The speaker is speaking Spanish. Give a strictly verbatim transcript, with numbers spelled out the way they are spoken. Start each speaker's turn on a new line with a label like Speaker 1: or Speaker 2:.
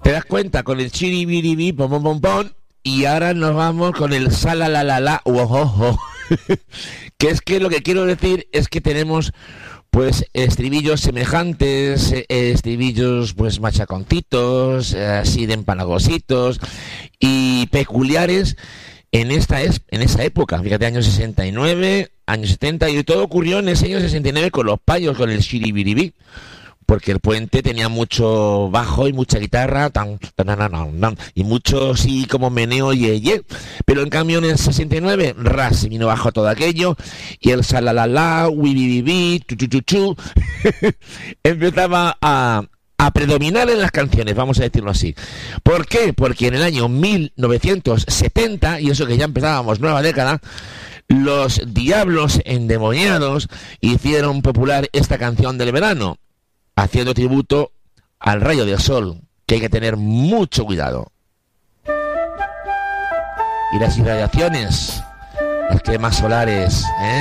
Speaker 1: ¿Te das cuenta? Con el chiribiribi, pom pom pom pom, y ahora nos vamos con el salalalala, uojojo. Que es que lo que quiero decir es que tenemos pues estribillos semejantes, eh, estribillos pues machaconcitos, eh, así de empanagositos y peculiares en esta es, en esa época. Fíjate, años sesenta y nueve, años setenta, y todo ocurrió en ese año sesenta y nueve con los payos, con el shiribiribí. Porque el Puente tenía mucho bajo y mucha guitarra, tan, tan, tan, tan, tan, y mucho sí como meneo y ye. Pero en cambio en el sesenta y nueve, ras, vino bajo todo aquello, y el salalala, wibibibi, tu tu tu tu, empezaba a, a predominar en las canciones, vamos a decirlo así. ¿Por qué? Porque en el año mil novecientos setenta, y eso que ya empezábamos nueva década, los Diablos Endemoniados hicieron popular esta canción del verano, haciendo tributo al rayo del sol, que hay que tener mucho cuidado. Y las irradiaciones, las cremas solares, ¿eh?